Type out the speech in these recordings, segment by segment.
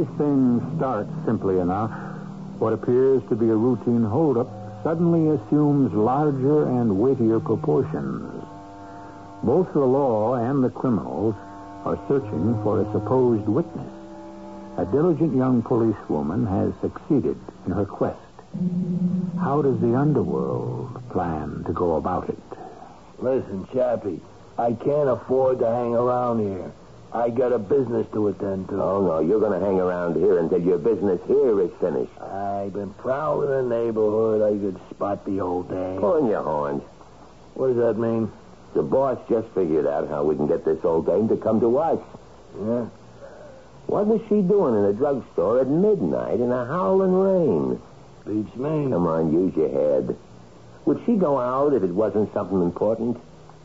Everything starts simply enough. What appears to be a routine holdup suddenly assumes larger and weightier proportions. Both the law and the criminals are searching for a supposed witness. A diligent young policewoman has succeeded in her quest. How does the underworld plan to go about it? Listen, Chappie, I can't afford to hang around here. I got a business to attend to. Oh, no, you're going to hang around here until your business here is finished. I've been prowling the neighborhood. I could spot the old dame. Pulling your horns. What does that mean? The boss just figured out how we can get this old dame to come to us. Yeah? What was she doing in a drugstore at midnight in a howling rain? Beats me. Come on, use your head. Would she go out if it wasn't something important?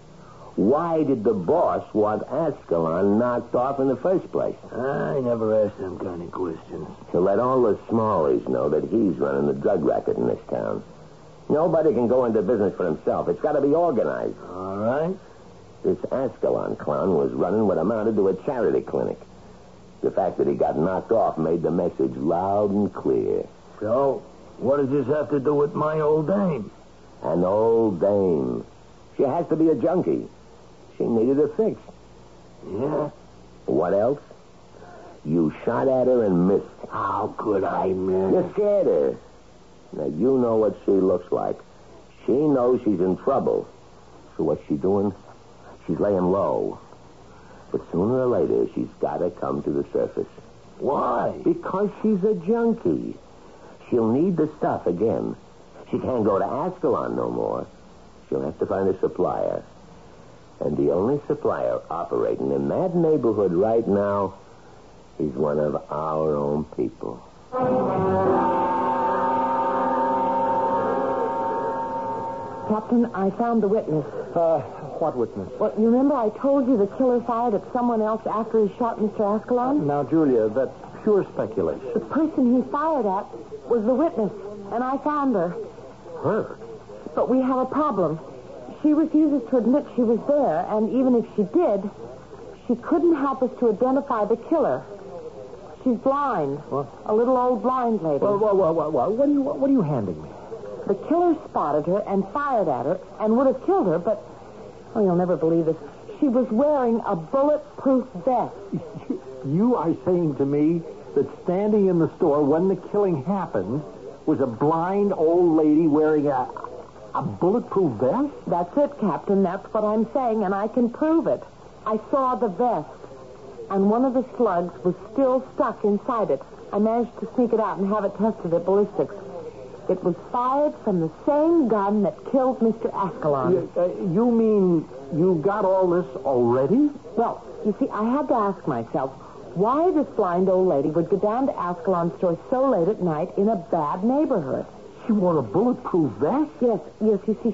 Why did the boss want Ascalon knocked off in the first place? I never asked them kind of questions. To let all the smallies know that he's running the drug racket in this town. Nobody can go into business for himself. It's got to be organized. All right. This Ascalon clown was running what amounted to a charity clinic. The fact that he got knocked off made the message loud and clear. So, what does this have to do with my old dame? An old dame. She has to be a junkie. She needed a fix. Yeah? What else? You shot at her and missed. How could I miss? You scared her. Now, you know what she looks like. She knows she's in trouble. So what's she doing? She's laying low. But sooner or later, she's got to come to the surface. Why? Because she's a junkie. She'll need the stuff again. She can't go to Ascalon no more. She'll have to find a supplier. And the only supplier operating in that neighborhood right now is one of our own people. Captain, I found the witness. What witness? Well, you remember I told you the killer fired at someone else after he shot Mr. Ascalon? Now, Julia, that's pure speculation. The person he fired at was the witness, and I found her. Her? But we have a problem. She refuses to admit she was there, and even if she did, she couldn't help us to identify the killer. She's blind. What? A little old blind lady. Well, what are you handing me? The killer spotted her and fired at her and would have killed her, but, oh, you'll never believe this. She was wearing a bulletproof vest. You are saying to me that standing in the store when the killing happened was a blind old lady wearing a bulletproof vest? That's it, Captain. That's what I'm saying, and I can prove it. I saw the vest, and one of the slugs was still stuck inside it. I managed to sneak it out and have it tested at ballistics. It was fired from the same gun that killed Mr. Ascalon. You mean you got all this already? Well, you see, I had to ask myself why this blind old lady would go down to Ascalon's store so late at night in a bad neighborhood. She wore a bulletproof vest? Yes, you see,